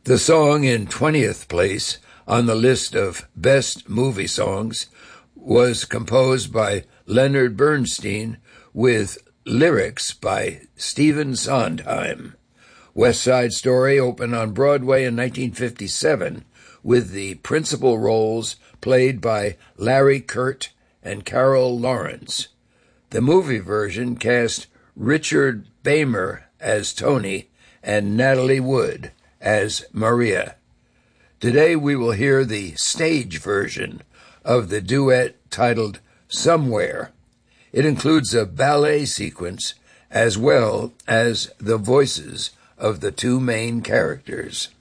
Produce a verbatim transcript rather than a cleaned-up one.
The song in twentieth place on the list of best movie songs was composed by Leonard Bernstein with lyrics by Stephen Sondheim. West Side Story opened on Broadway in nineteen fifty-seven with the principal roles played by Larry Kert and Carol Lawrence. The movie version cast Richard Beymer as Tony and Natalie Wood as Maria. Today we will hear the stage version of the duet titled Somewhere. It includes a ballet sequence as well as the voices of the two main characters.